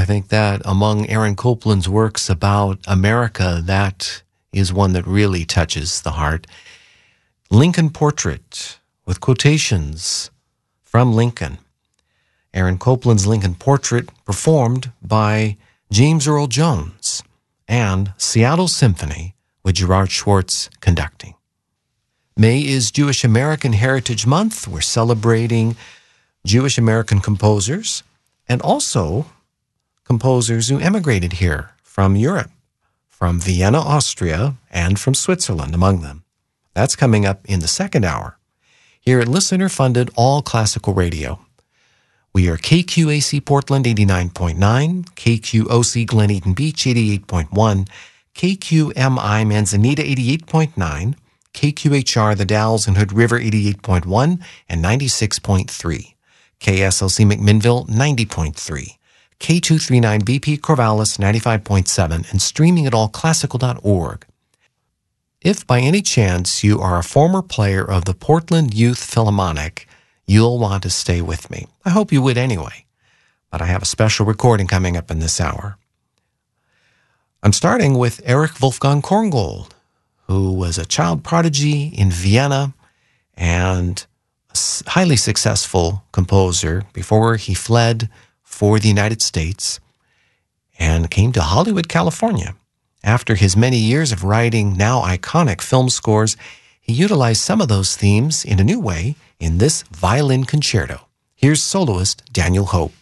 think that among Aaron Copland's works about America, that is one that really touches the heart. Lincoln Portrait, with quotations from Lincoln. Aaron Copland's Lincoln Portrait, performed by James Earl Jones, and Seattle Symphony, with Gerard Schwartz conducting. May is Jewish American Heritage Month. We're celebrating Jewish American composers and also composers who emigrated here from Europe, from Vienna, Austria, and from Switzerland, among them. That's coming up in the second hour here at listener-funded All Classical Radio. We are KQAC Portland 89.9, KQOC Glen Eden Beach 88.1, KQMI Manzanita 88.9, KQHR The Dalles and Hood River 88.1 and 96.3, KSLC McMinnville 90.3, K239BP Corvallis 95.7, and streaming at allclassical.org. If by any chance you are a former player of the Portland Youth Philharmonic, you'll want to stay with me. I hope you would anyway, but I have a special recording coming up in this hour. I'm starting with Erich Wolfgang Korngold, who was a child prodigy in Vienna and a highly successful composer before he fled for the United States and came to Hollywood, California. After his many years of writing now iconic film scores, he utilized some of those themes in a new way in this violin concerto. Here's soloist Daniel Hope.